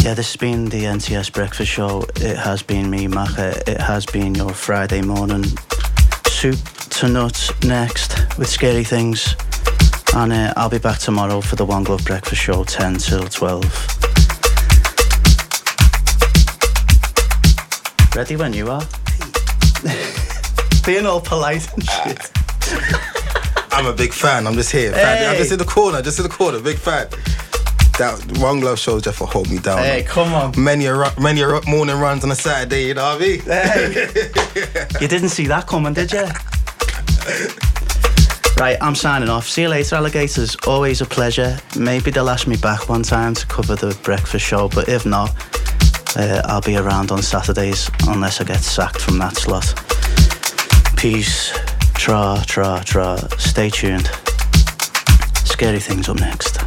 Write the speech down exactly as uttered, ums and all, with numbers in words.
Yeah, this has been the N T S Breakfast Show. It has been me, Macca. It has been your Friday morning soup to nuts next with Scary Things. And uh, I'll be back tomorrow for the One Glove Breakfast Show, ten till twelve. Ready when you are. Being all polite and shit. I'm a big fan. I'm just here. Hey. I'm just in the corner. Just in the corner. Big fan. That One Glove Show just for hold me down. Hey, come on. Many a, many a morning runs on a Saturday, you know what I mean? Hey. You didn't see that coming, did you? Right, I'm signing off. See you later, alligators. Always a pleasure. Maybe they'll ask me back one time to cover the breakfast show, but if not, uh, I'll be around on Saturdays unless I get sacked from that slot. Peace. Tra, tra, tra. Stay tuned. Scary Things up next.